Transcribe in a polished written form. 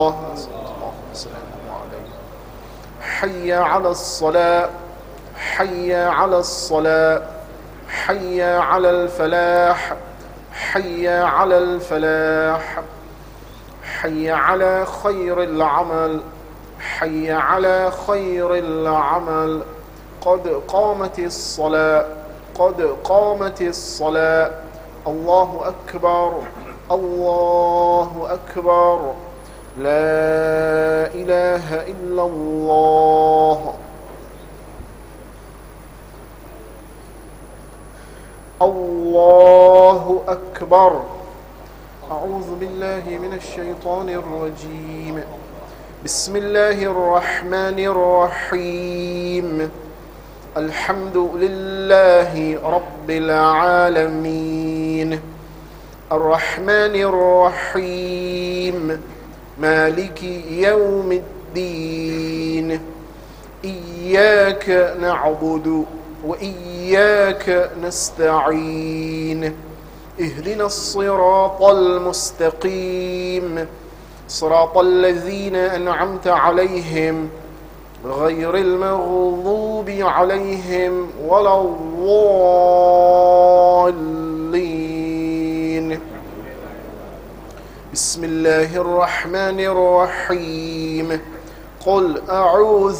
حي على الصلاة، حي على الصلاة، حي على الفلاح، حي على الفلاح، حي على خير العمل، حي على خير العمل. قد قامت الصلاة، قد قامت الصلاة. الله أكبر، الله أكبر، لا إله إلا الله. الله أكبر. أعوذ بالله من الشيطان الرجيم. بسم الله الرحمن الرحيم. الحمد لله رب العالمين، الرحمن الرحيم، مالك يوم الدين. إياك نعبد وإياك نستعين. اهدنا الصراط المستقيم، صراط الذين أنعمت عليهم غير المغضوب عليهم ولا الضالين. بسم الله الرحمن الرحيم. قل أعوذ